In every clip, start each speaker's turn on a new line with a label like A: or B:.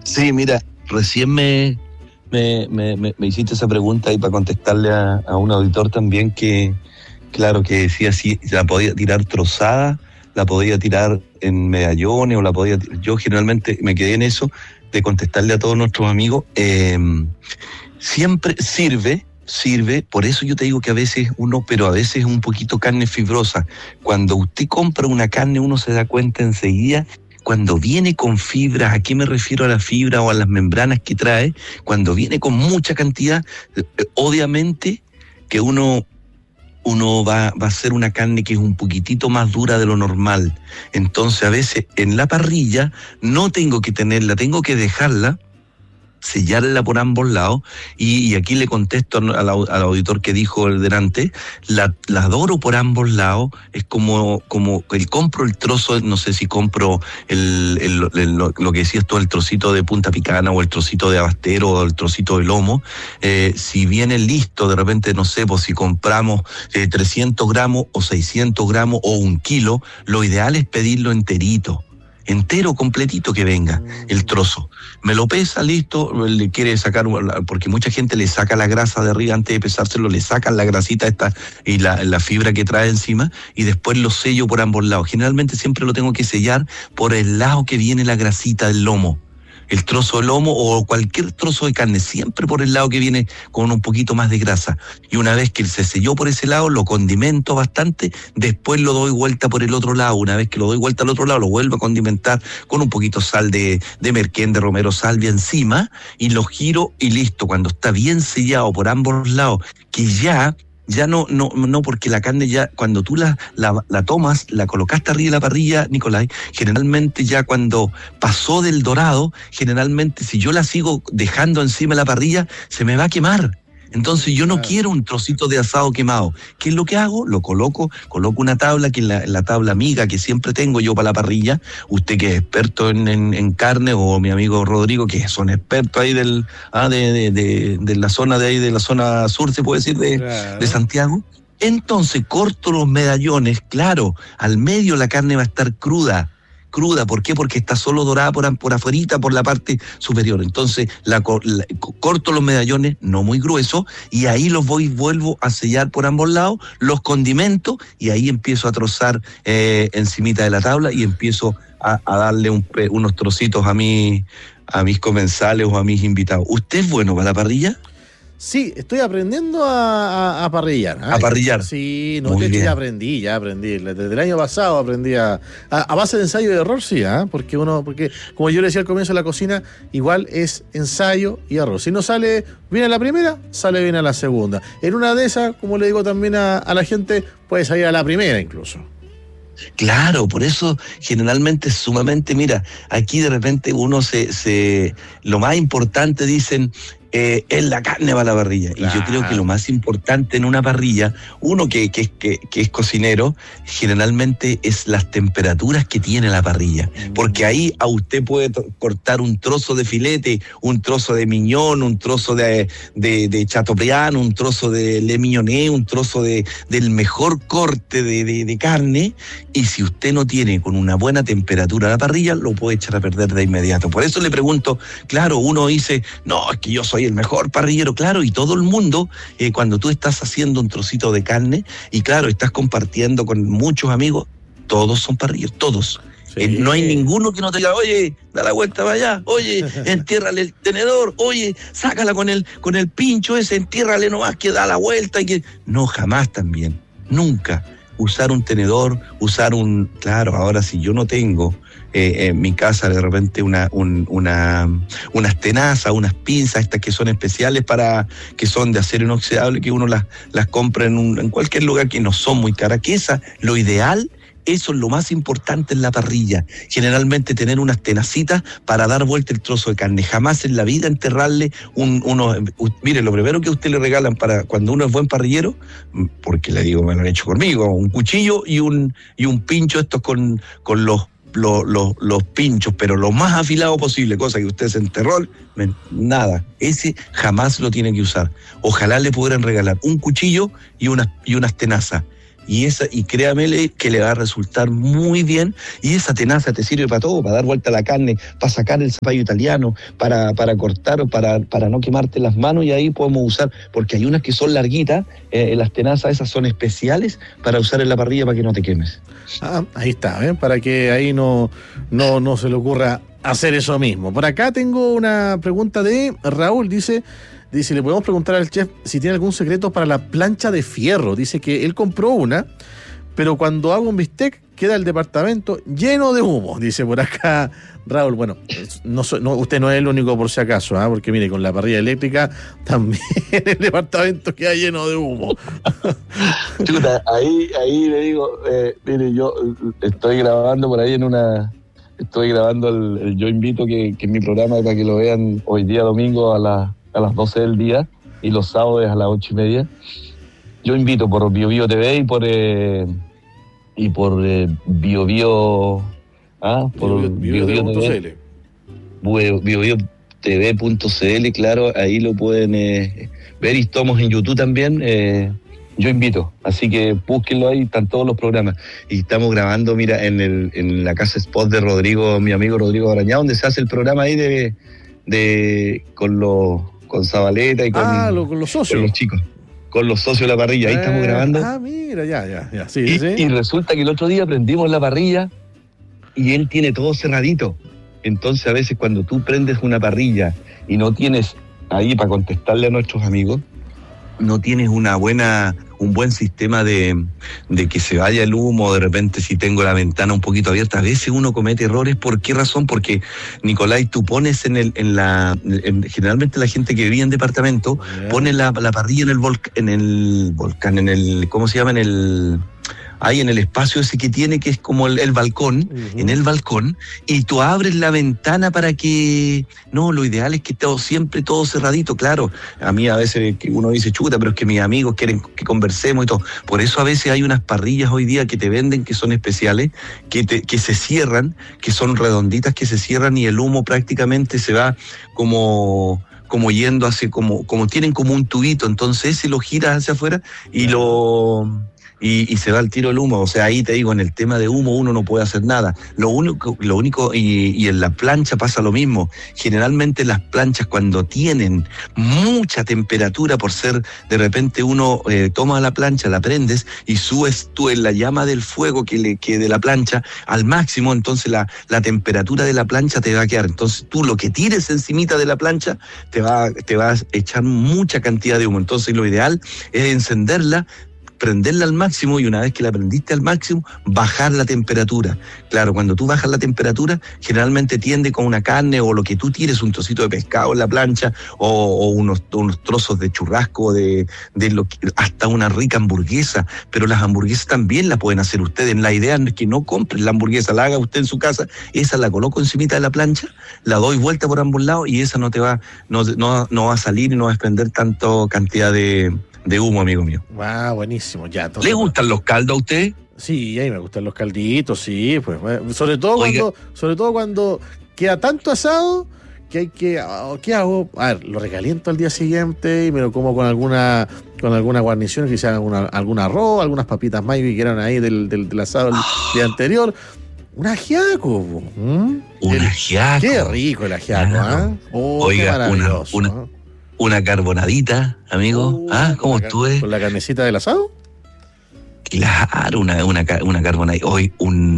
A: Sí, mira, recién me hiciste esa pregunta y para contestarle a un auditor también que, claro, que decía si la podía tirar trozada, la podía tirar en medallones o la podía... Yo generalmente me quedé en eso de contestarle a todos nuestros amigos. Siempre sirve, por eso yo te digo que a veces pero a veces es un poquito carne fibrosa. Cuando usted compra una carne, uno se da cuenta enseguida. Cuando viene con fibras, ¿a qué me refiero a la fibra o a las membranas que trae? Cuando viene con mucha cantidad, obviamente que uno va a hacer una carne que es un poquitito más dura de lo normal. Entonces a veces en la parrilla no tengo que tenerla, tengo que dejarla, sellarla por ambos lados, y aquí le contesto al auditor que dijo el delante, la doro por ambos lados, es como compro el trozo, no sé si compro lo que decías tú, el trocito de punta picana o el trocito de abastero o el trocito de lomo, si viene listo, de repente, no sé, pues si compramos 300 gramos o 600 gramos o 1 kilo, lo ideal es pedirlo entero, completito, que venga el trozo. Me lo pesa, listo, le quiere sacar, porque mucha gente le saca la grasa de arriba antes de pesárselo, le sacan la grasita esta y la fibra que trae encima, y después lo sello por ambos lados. Generalmente siempre lo tengo que sellar por el lado que viene la grasita del lomo. El trozo de lomo o cualquier trozo de carne, siempre por el lado que viene con un poquito más de grasa. Y una vez que se selló por ese lado, lo condimento bastante, después lo doy vuelta por el otro lado. Una vez que lo doy vuelta al otro lado, lo vuelvo a condimentar con un poquito sal de merquén, de romero salvia encima, y lo giro y listo. Cuando está bien sellado por ambos lados, que ya no, porque la carne ya, cuando tú la tomas, la colocaste arriba de la parrilla, Nicolai, generalmente ya cuando pasó del dorado, generalmente si yo la sigo dejando encima de la parrilla, se me va a quemar. Entonces yo no quiero un trocito de asado quemado. ¿Qué es lo que hago? Lo coloco una tabla, que es la tabla amiga que siempre tengo yo para la parrilla. Usted que es experto en carne, o mi amigo Rodrigo, que son expertos ahí de la zona de ahí, de la zona sur, se puede decir, de Santiago. Entonces corto los medallones, claro, al medio la carne va a estar cruda. ¿Por qué? Porque está solo dorada por afuerita, por la parte superior. Entonces corto los medallones, no muy gruesos, y ahí vuelvo a sellar por ambos lados, los condimento, y ahí empiezo a trozar encimita de la tabla, y empiezo a darle unos trocitos a mis comensales o a mis invitados. ¿Usted es bueno para la parrilla?
B: Sí, estoy aprendiendo a parrillar.
A: ¿A parrillar?
B: Sí, ya aprendí. Desde el año pasado aprendí a base de ensayo y error, sí, porque como yo le decía al comienzo de la cocina, igual es ensayo y error. Si no sale bien a la primera, sale bien a la segunda. En una de esas, como le digo también a la gente, puede salir a la primera incluso.
A: Claro, por eso generalmente sumamente, mira, aquí de repente uno lo más importante dicen, es la carne para la parrilla. Claro. Y yo creo que lo más importante en una parrilla, uno que es cocinero, generalmente es las temperaturas que tiene la parrilla. Porque ahí a usted puede cortar un trozo de filete, un trozo de miñón, un trozo de chateaubriand, un trozo de le mignonné, un trozo del mejor corte de carne, y si usted no tiene con una buena temperatura la parrilla, lo puede echar a perder de inmediato. Por eso le pregunto, claro, uno dice, no, es que yo soy el mejor parrillero, claro, y todo el mundo, cuando tú estás haciendo un trocito de carne, y claro, estás compartiendo con muchos amigos, todos son parrilleros, todos. Sí. No hay ninguno que no te diga, oye, da la vuelta para allá, oye, entiérrale el tenedor, oye, sácala con el pincho ese, entiérrale nomás, que da la vuelta, y que... No, jamás también, nunca. Usar un tenedor, claro, ahora si yo no tengo en mi casa de repente unas tenazas, unas pinzas, estas que son especiales que son de acero inoxidable, que uno las compra en cualquier lugar, que no son muy caras, que lo ideal, eso es lo más importante en la parrilla. Generalmente tener unas tenacitas para dar vuelta el trozo de carne. Jamás en la vida enterrarle mire, lo primero que a usted le regalan para cuando uno es buen parrillero, porque le digo, me lo han hecho conmigo, un cuchillo y un pincho, estos con los pinchos, pero lo más afilado posible, cosa que usted se enterró, nada. Ese jamás lo tiene que usar. Ojalá le pudieran regalar un cuchillo y unas tenazas. y créamele que le va a resultar muy bien, y esa tenaza te sirve para todo, para dar vuelta a la carne, para sacar el zapallo italiano, para cortar o para no quemarte las manos, y ahí podemos usar, porque hay unas que son larguitas, las tenazas esas son especiales para usar en la parrilla para que no te quemes.
B: Ahí está, para que ahí no se le ocurra hacer eso mismo. Por acá tengo una pregunta de Raúl, dice, le podemos preguntar al chef si tiene algún secreto para la plancha de fierro. Dice que él compró una, pero cuando hago un bistec queda el departamento lleno de humo. Dice por acá Raúl. Bueno, usted no es el único por si acaso, porque mire, con la parrilla eléctrica también el departamento queda lleno de humo.
A: Chuta, ahí le digo, mire, yo estoy grabando por ahí estoy grabando el Yo Invito, que es mi programa, para que lo vean hoy día domingo a las 12 del día, y los sábados a las 8:30. Yo invito por BioBio TV y por BioBio, por BioBio.cl. BioBioTV.cl, claro, ahí lo pueden ver, y estamos en YouTube también. Yo invito, así que búsquenlo, ahí están todos los programas. Y estamos grabando, mira, en la casa spot de Rodrigo, mi amigo Rodrigo Barañá, donde se hace el programa ahí con Zabaleta y
B: con los socios.
A: Con los chicos, con los socios de la parrilla, ahí estamos grabando.
B: Mira, ya, sí,
A: y resulta que el otro día prendimos la parrilla y él tiene todo cerradito. Entonces a veces cuando tú prendes una parrilla y no tienes ahí para contestarle a nuestros amigos, no tienes un buen sistema de que se vaya el humo. De repente, si tengo la ventana un poquito abierta, a veces uno comete errores. ¿Por qué razón? Porque, Nicolás, tú pones generalmente la gente que vive en departamento pone la parrilla en el ¿cómo se llama? Ahí en el espacio ese que tiene, que es como el balcón, en el balcón, y tú abres la ventana para que... No, lo ideal es que siempre todo cerradito, claro. A mí a veces que uno dice, chuta, pero es que mis amigos quieren que conversemos y todo. Por eso a veces hay unas parrillas hoy día que te venden, que son especiales, que se cierran, que son redonditas, que se cierran, y el humo prácticamente se va como yendo hacia, como tienen como un tubito, entonces ese lo giras hacia afuera y se va al tiro el humo. O sea, ahí te digo, en el tema de humo uno no puede hacer nada. Lo único y en la plancha pasa lo mismo. Generalmente las planchas, cuando tienen mucha temperatura, por ser, de repente uno toma la plancha, la prendes y subes tú en la llama del fuego que de la plancha al máximo, entonces la temperatura de la plancha te va a quedar. Entonces tú lo que tires encimita de la plancha te va a echar mucha cantidad de humo. Entonces lo ideal es encenderla, prenderla al máximo, y una vez que la prendiste al máximo, bajar la temperatura. Claro, cuando tú bajas la temperatura, generalmente tiende con una carne o lo que tú tires, un trocito de pescado en la plancha, o unos trozos de churrasco, hasta una rica hamburguesa. Pero las hamburguesas también la pueden hacer ustedes. La idea es que no compren la hamburguesa, la haga usted en su casa, esa la coloco encimita de la plancha, la doy vuelta por ambos lados, y esa no va a salir y no va a desprender tanto cantidad de humo, amigo mío.
B: Buenísimo, ya.
A: ¿Le gustan los caldos a usted?
B: Sí, a mí me gustan los calditos, sí, pues. Sobre todo cuando queda tanto asado que ¿qué hago? A ver, lo recaliento al día siguiente y me lo como con alguna guarnición, que sea algún arroz, algunas papitas mayo que quedan ahí del asado el día anterior. Un ajiaco.
A: Un ajiaco.
B: Qué rico el ajiaco,
A: claro. Oiga, una carbonadita, amigo. ¿Cómo estuve?
B: ¿Con la carnecita del asado?
A: Claro, una carbonadita. Hoy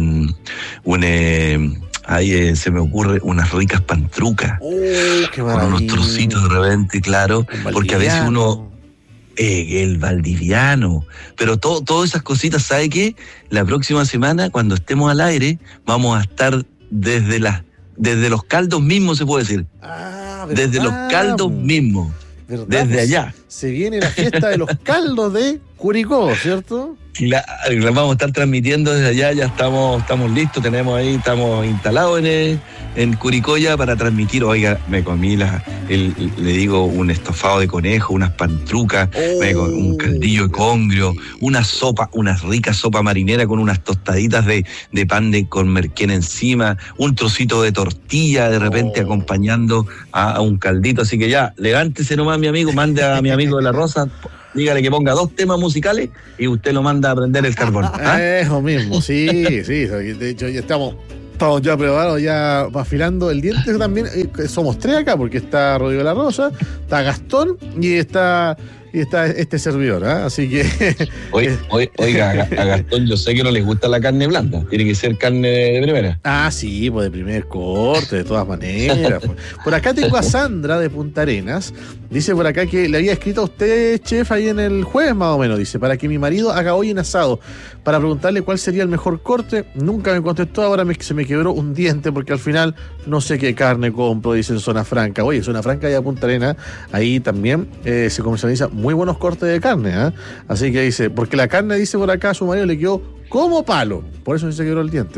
A: ahí se me ocurre unas ricas pantrucas.
B: Qué maravilla.
A: Con unos trocitos de repente, claro. Porque a veces uno... el valdiviano. Pero todas esas cositas, ¿sabe qué? La próxima semana, cuando estemos al aire, vamos a estar desde los caldos mismos, se puede decir. Desde los caldos mismos.
B: ¿Verdad?
A: Desde allá.
B: Se viene la fiesta de los caldos de Curicó, ¿cierto?
A: Claro, vamos a estar transmitiendo desde allá, ya estamos listos, estamos instalados en Curicó ya para transmitir. Oiga, me comí le digo, un estofado de conejo, unas pantrucas, un caldillo de congrio, una rica sopa marinera con unas tostaditas de pan con merquén encima, un trocito de tortilla de repente acompañando a un caldito. Así que ya, levántese nomás, mi amigo, mande a mi amigo de la Rosa dígale que ponga 2 temas musicales y usted lo manda a prender el carbón.
B: Eso mismo, sí. De hecho, ya estamos ya preparados, ya afilando el diente también. Somos 3 acá, porque está Rodrigo de la Rosa, está Gastón y está este servidor, ¿eh? Así que...
A: Oiga, a Gastón yo sé que no les gusta la carne blanda, tiene que ser carne de primera.
B: Sí, pues de primer corte, de todas maneras. Por acá tengo a Sandra de Punta Arenas, dice por acá que le había escrito a usted, chef, ahí en el jueves más o menos, dice, para que mi marido haga hoy un asado, para preguntarle cuál sería el mejor corte. Nunca me contestó, ahora se me quebró un diente porque al final no sé qué carne compro, dice en Zona Franca. Oye, Zona Franca y a Punta Arenas, ahí también se comercializa muy buenos cortes de carne, ¿eh? Así que dice, porque la carne, dice por acá, a su marido le quedó como palo, por eso se quebró el diente.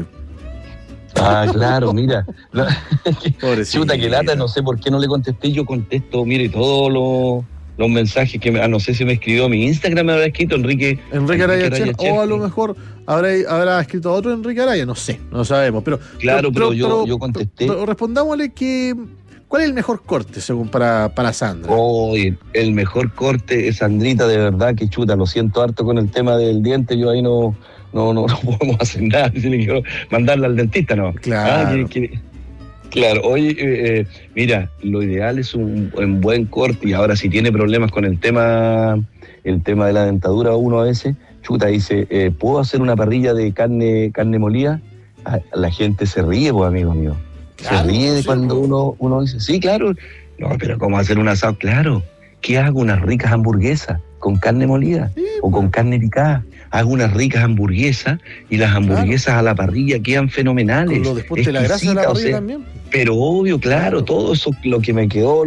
A: Claro, mira.
B: Pobrecita.
A: Que lata, no sé por qué no le contesté, yo contesto, mire, todos los mensajes que no sé si me escribió a mi Instagram, me habrá escrito Enrique
B: Araya Chef, o a lo mejor habrá escrito otro Enrique Araya, no sé, no sabemos, pero
A: yo contesté.
B: Pero respondámosle ¿cuál es el mejor corte según para Sandra?
A: El mejor corte es Sandrita, de verdad que chuta, lo siento harto con el tema del diente, yo ahí no podemos hacer nada, si le quiero mandarla al dentista, ¿no?
B: Claro.
A: Claro, oye, mira, lo ideal es un buen corte, y ahora si tiene problemas con el tema de la dentadura uno a veces, chuta, dice, ¿puedo hacer una parrilla de carne molida? La gente se ríe, pues, amigo mío. Claro, se ríe de cuando uno dice, sí, claro, no, pero ¿cómo hacer un asado? Claro, ¿qué hago? Unas ricas hamburguesas con carne molida, sí, o con carne picada. Hago unas ricas hamburguesas y las hamburguesas a la parrilla quedan fenomenales.
B: Con después de la grasa de la parrilla también.
A: Pero obvio, claro, todo eso, lo que me quedó,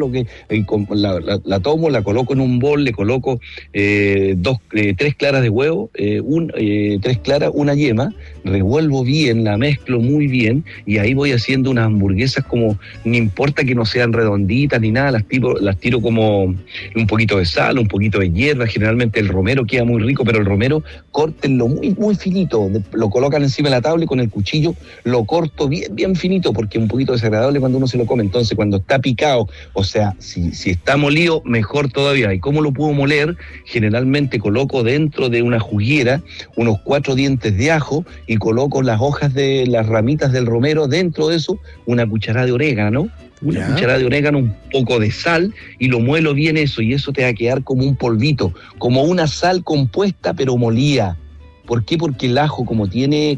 A: la tomo, la coloco en un bol, le coloco 3 claras de huevo, 3 claras, una yema, revuelvo bien, la mezclo muy bien, y ahí voy haciendo unas hamburguesas como, no importa que no sean redonditas ni nada, las tiro como un poquito de sal, un poquito de hierba, generalmente el romero queda muy rico, pero el romero córtenlo muy, muy finito, lo colocan encima de la tabla y con el cuchillo lo corto bien, bien finito, porque un poquito desagradable cuando uno se lo come. Entonces, cuando está picado, o sea, si está molido, mejor todavía. ¿Y cómo lo puedo moler? Generalmente coloco dentro de una juguera unos 4 dientes de ajo y coloco las hojas de las ramitas del romero, dentro de eso una cucharada de orégano, cucharada de orégano, un poco de sal, y lo muelo bien eso, y eso te va a quedar como un polvito, como una sal compuesta pero molida. ¿Por qué? Porque el ajo, es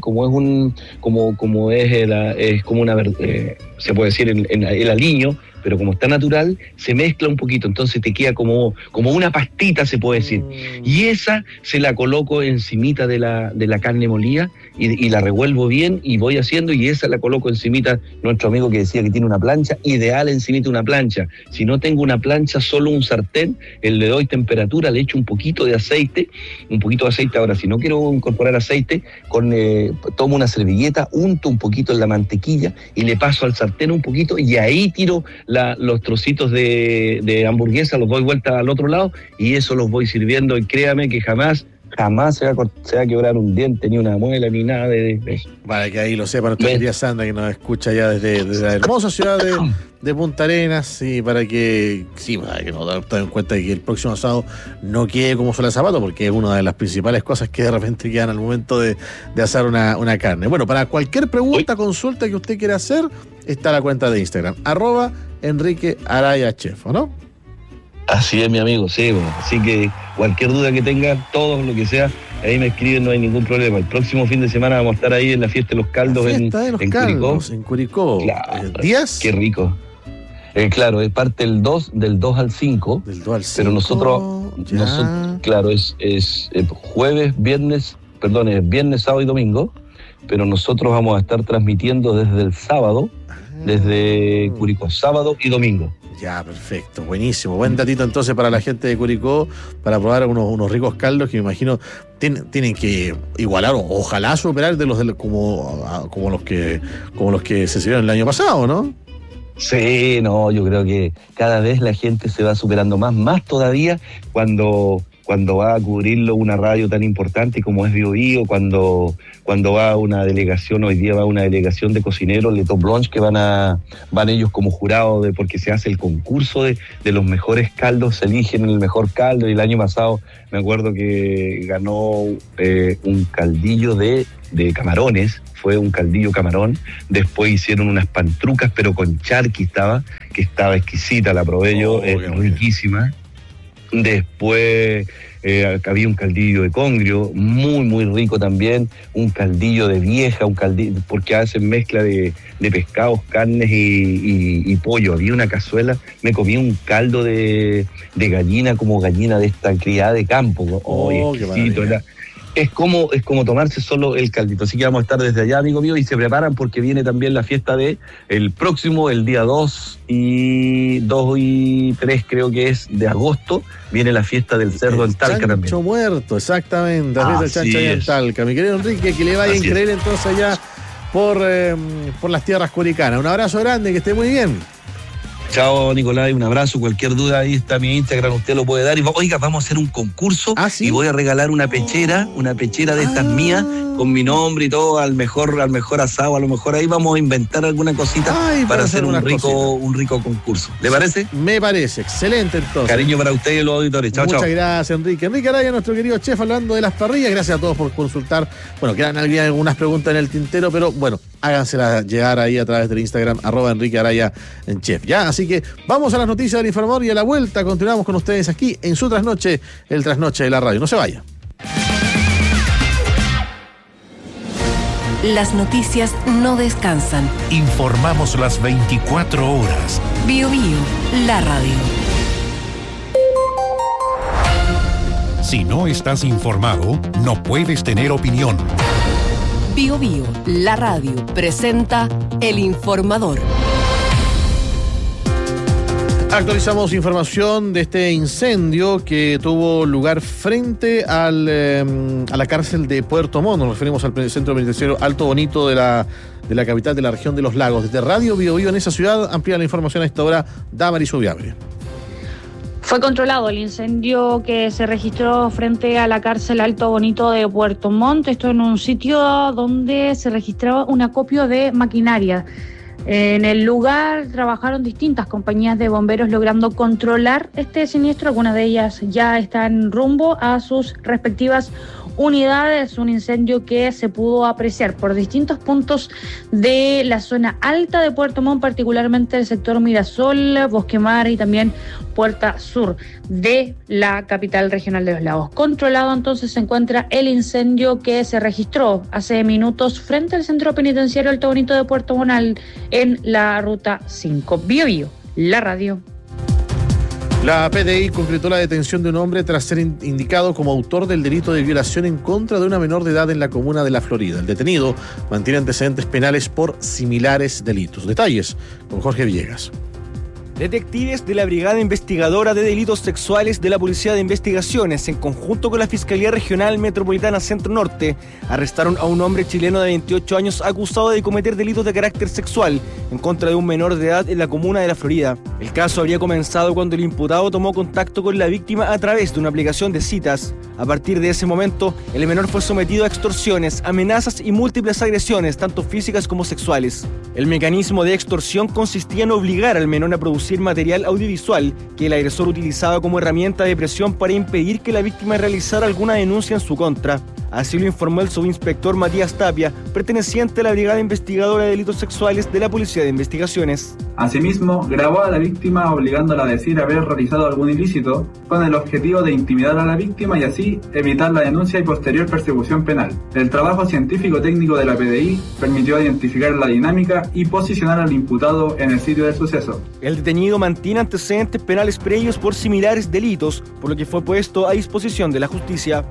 A: como una, se puede decir el aliño, pero como está natural, se mezcla un poquito, entonces te queda como una pastita, se puede decir. Y esa se la coloco encimita de la carne molida y la revuelvo bien y voy haciendo, y esa la coloco encimita, nuestro amigo que decía que tiene una plancha, ideal encimita una plancha. Si no tengo una plancha, solo un sartén, le doy temperatura, le echo un poquito de aceite. Ahora, si no quiero incorporar aceite, tomo una servilleta, unto un poquito en la mantequilla y le paso al sartén un poquito, y ahí tiro los trocitos de hamburguesa, los doy vuelta al otro lado y eso los voy sirviendo, y créame que jamás se va a quebrar un diente, ni una muela, ni nada de eso.
B: Para que ahí lo sepa nuestra querida Sandra, que nos escucha ya desde la hermosa ciudad de Punta Arenas, y para que nos den en cuenta de que el próximo asado no quede como suele el zapato, porque es una de las principales cosas que de repente quedan al momento de asar una carne. Bueno, para cualquier pregunta, consulta que usted quiera hacer, está la cuenta de Instagram, @Enrique Araya Chef, ¿no?
A: Así es, mi amigo, sí, bueno. Así que cualquier duda que tengan, todo lo que sea, ahí me escriben, no hay ningún problema. El próximo fin de semana vamos a estar ahí en la fiesta de los caldos en
B: Curicó.
A: Claro,
B: ¿Días?
A: Qué rico. Claro, es parte del 2 al 5.
B: Del 2 al 5.
A: Pero nosotros claro, es viernes, sábado y domingo, pero nosotros vamos a estar transmitiendo desde el sábado, desde Curicó, sábado y domingo.
B: Ya, perfecto, buenísimo. Buen datito entonces para la gente de Curicó, para probar unos ricos caldos que me imagino tienen que igualar, o ojalá superar como los que se sirvieron el año pasado, ¿no?
A: Sí, no, yo creo que cada vez la gente se va superando más todavía cuando cuando va a cubrirlo una radio tan importante como es Biobío, cuando va una delegación, hoy día va una delegación de cocineros, Le Top Brunch, que van ellos como jurados porque se hace el concurso de los mejores caldos, se eligen el mejor caldo, y el año pasado me acuerdo que ganó un caldillo de camarones, fue un caldillo camarón. Después hicieron unas pantrucas, pero con charqui que estaba exquisita, la probé yo, riquísima. Después había un caldillo de congrio, muy, muy rico también, un caldillo de vieja, porque hacen mezcla de pescados, carnes y pollo. Había una cazuela, me comí un caldo de gallina, como gallina de esta criada de campo. Exquisito, es como tomarse solo el caldito. Así que vamos a estar desde allá, amigo mío, y se preparan porque viene también la fiesta el próximo, el día 2 y 3, creo que es, de agosto, viene la fiesta del cerdo en Talca también.
B: Chancho muerto, exactamente, la fiesta del chancho allá en Talca. Mi querido Enrique, que le vaya increíble entonces allá por las tierras curicanas. Un abrazo grande, que esté muy bien.
A: Chao, Nicolás, un abrazo. Cualquier duda, ahí está mi Instagram, usted lo puede dar. Y oiga, vamos a hacer un concurso.
B: ¿Sí?
A: Y voy a regalar una pechera de estas mías, con mi nombre y todo, al mejor asado. A lo mejor ahí vamos a inventar alguna cosita para hacer un rico concurso. ¿Le parece?
B: Me parece, excelente entonces.
A: Cariño para ustedes y los auditores. Chao,
B: Muchas gracias, Enrique. Enrique Araya, nuestro querido chef, hablando de las parrillas. Gracias a todos por consultar. Bueno, quedan algunas preguntas en el tintero, pero bueno, háganselas llegar ahí a través del Instagram, @Enrique Araya en Chef. Ya, así que vamos a las noticias del informador y a la vuelta continuamos con ustedes aquí en su trasnoche, el trasnoche de la radio. No se vaya.
C: Las noticias no descansan.
D: Informamos las 24 horas.
C: Biobío, la radio.
D: Si no estás informado, no puedes tener opinión.
C: Biobío, la radio, presenta El Informador.
B: Actualizamos información de este incendio que tuvo lugar frente a la cárcel de Puerto Montt. Nos referimos al centro penitenciario Alto Bonito de la capital de la región de los Lagos. Desde Radio Biobío en esa ciudad amplía la información a esta hora Damaris Ubiabre.
E: Fue controlado el incendio que se registró frente a la cárcel Alto Bonito de Puerto Montt. Esto en un sitio donde se registraba un acopio de maquinaria. En el lugar trabajaron distintas compañías de bomberos logrando controlar este siniestro. Algunas de ellas ya están rumbo a sus respectivas unidades. Un incendio que se pudo apreciar por distintos puntos de la zona alta de Puerto Montt, particularmente el sector Mirasol, Bosque Mar y también Puerta Sur de la capital regional de los Lagos. Controlado entonces se encuentra el incendio que se registró hace minutos frente al centro penitenciario Alto Bonito de Puerto Montt en la ruta 5. Biobío, la radio.
B: La PDI concretó la detención de un hombre tras ser indicado como autor del delito de violación en contra de una menor de edad en la comuna de La Florida. El detenido mantiene antecedentes penales por similares delitos. Detalles con Jorge Villegas.
F: Detectives de la Brigada Investigadora de Delitos Sexuales de la Policía de Investigaciones, en conjunto con la Fiscalía Regional Metropolitana Centro Norte, arrestaron a un hombre chileno de 28 años acusado de cometer delitos de carácter sexual en contra de un menor de edad en la comuna de La Florida. El caso habría comenzado cuando el imputado tomó contacto con la víctima a través de una aplicación de citas. A partir de ese momento, el menor fue sometido a extorsiones, amenazas y múltiples agresiones, tanto físicas como sexuales. El mecanismo de extorsión consistía en obligar al menor a producir material audiovisual que el agresor utilizaba como herramienta de presión para impedir que la víctima realizara alguna denuncia en su contra. Así lo informó el subinspector Matías Tapia, perteneciente a la Brigada Investigadora de Delitos Sexuales de la Policía de Investigaciones.
G: Asimismo, grabó a la víctima obligándola a decir haber realizado algún ilícito con el objetivo de intimidar a la víctima y así evitar la denuncia y posterior persecución penal. El trabajo científico-técnico de la PDI permitió identificar la dinámica y posicionar al imputado en el sitio del suceso.
F: El detenido mantiene antecedentes penales previos por similares delitos, por lo que fue puesto a disposición de la justicia.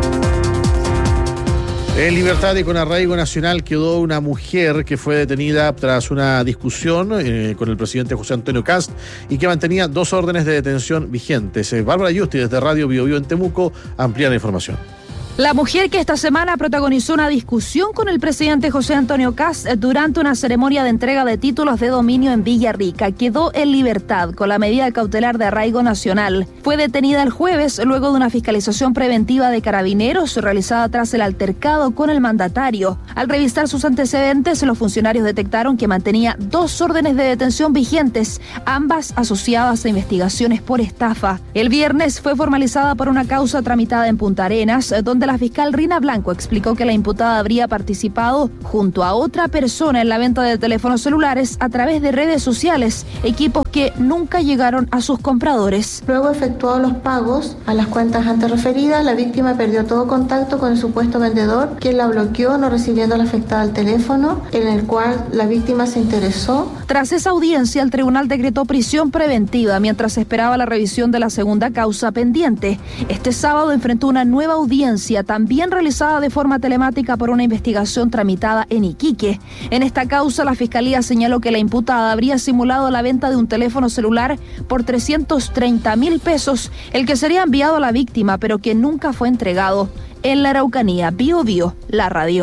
B: En libertad y con arraigo nacional quedó una mujer que fue detenida tras una discusión con el presidente José Antonio Kast y que mantenía 2 órdenes de detención vigentes. Bárbara Yusti desde Radio Biobío en Temuco amplía la información.
H: La mujer que esta semana protagonizó una discusión con el presidente José Antonio Kast durante una ceremonia de entrega de títulos de dominio en Villarrica quedó en libertad con la medida cautelar de arraigo nacional. Fue detenida el jueves luego de una fiscalización preventiva de carabineros realizada tras el altercado con el mandatario. Al revisar sus antecedentes, los funcionarios detectaron que mantenía 2 órdenes de detención vigentes, ambas asociadas a investigaciones por estafa. El viernes fue formalizada por una causa tramitada en Punta Arenas, donde la fiscal Rina Blanco explicó que la imputada habría participado junto a otra persona en la venta de teléfonos celulares a través de redes sociales, equipos que nunca llegaron a sus compradores.
I: Luego efectuó los pagos a las cuentas antes referidas, la víctima perdió todo contacto con el supuesto vendedor, quien la bloqueó, no recibiendo a la afectada el teléfono, en el cual la víctima se interesó.
H: Tras esa audiencia, el tribunal decretó prisión preventiva mientras esperaba la revisión de la segunda causa pendiente. Este sábado enfrentó una nueva audiencia, también realizada de forma telemática por una investigación tramitada en Iquique. En esta causa, la fiscalía señaló que la imputada habría simulado la venta de un teléfono celular por 330.000 pesos, el que sería enviado a la víctima, pero que nunca fue entregado. En la Araucanía, Bío Bío, la radio.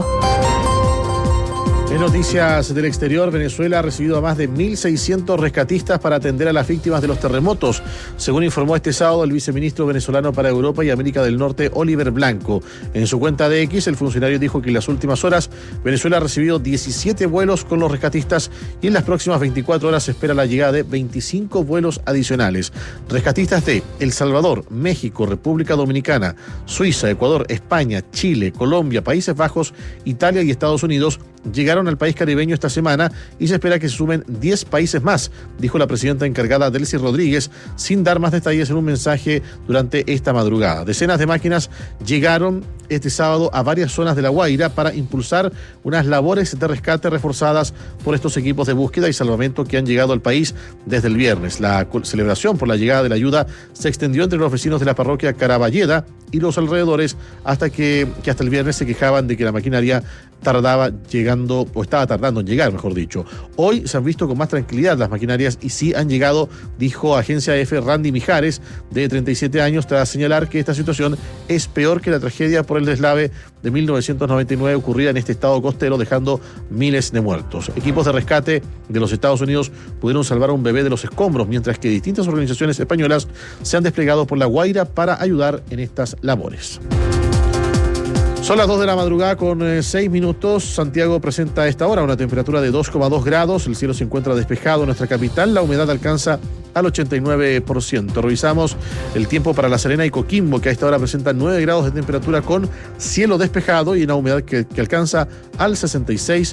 B: En noticias del exterior, Venezuela ha recibido a más de 1.600 rescatistas para atender a las víctimas de los terremotos, según informó este sábado el viceministro venezolano para Europa y América del Norte, Oliver Blanco. En su cuenta de X, el funcionario dijo que en las últimas horas Venezuela ha recibido 17 vuelos con los rescatistas y en las próximas 24 horas se espera la llegada de 25 vuelos adicionales. Rescatistas de El Salvador, México, República Dominicana, Suiza, Ecuador, España, Chile, Colombia, Países Bajos, Italia y Estados Unidos llegaron al país caribeño esta semana y se espera que se sumen 10 países más, dijo la presidenta encargada Delcy Rodríguez, sin dar más detalles en un mensaje durante esta madrugada. Decenas de máquinas llegaron este sábado a varias zonas de La Guaira para impulsar unas labores de rescate reforzadas por estos equipos de búsqueda y salvamento que han llegado al país desde el viernes. La celebración por la llegada de la ayuda se extendió entre los vecinos de la parroquia Caraballeda y los alrededores hasta que hasta el viernes se quejaban de que la maquinaria estaba tardando en llegar, mejor dicho. Hoy se han visto con más tranquilidad las maquinarias y sí han llegado, dijo Agencia F Randy Mijares, de 37 años, tras señalar que esta situación es peor que la tragedia por el deslave de 1999 ocurrida en este estado costero, dejando miles de muertos. Equipos de rescate de los Estados Unidos pudieron salvar a un bebé de los escombros, mientras que distintas organizaciones españolas se han desplegado por La Guaira para ayudar en estas labores. Son las 2 de la madrugada con 6 minutos. Santiago presenta a esta hora una temperatura de 2,2 grados. El cielo se encuentra despejado en nuestra capital. La humedad alcanza al 89%. Revisamos el tiempo para La Serena y Coquimbo, que a esta hora presenta 9 grados de temperatura con cielo despejado y una humedad que alcanza al 66%.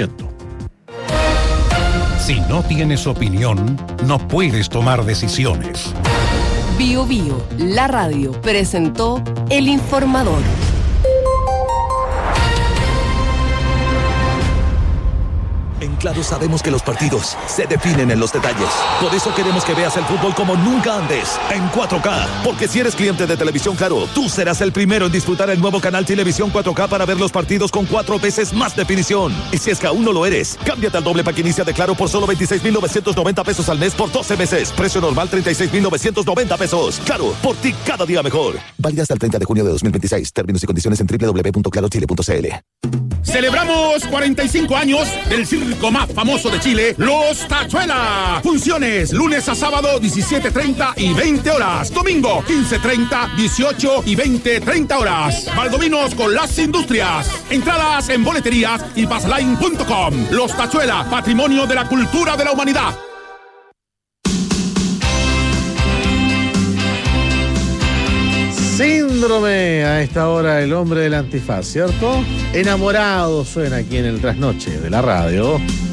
D: Si no tienes opinión, no puedes tomar decisiones.
C: Bío Bío, la radio, presentó El Informador.
J: En Claro sabemos que los partidos se definen en los detalles. Por eso queremos que veas el fútbol como nunca antes, en 4K. Porque si eres cliente de Televisión Claro, tú serás el primero en disfrutar el nuevo canal Televisión 4K para ver los partidos con 4 veces más definición. Y si es que aún no lo eres, cámbiate al doble pack inicia de Claro por solo 26,990 pesos al mes por 12 meses. Precio normal 36,990 pesos. Claro, por ti cada día mejor. Válida hasta el 30 de junio de 2026. Términos y condiciones en www.clarochile.cl.
K: Celebramos 45 años del circo más famoso de Chile, Los Tachuela. Funciones lunes a sábado 17:30 y 20 horas. Domingo 15:30, 18 y 20:30 horas. Valdominos con las industrias. Entradas en boleterías y passline.com. Los Tachuela, patrimonio de la cultura de la humanidad.
B: Síndrome, a esta hora el hombre del antifaz, ¿cierto? Enamorado suena aquí en el trasnoche de la radio.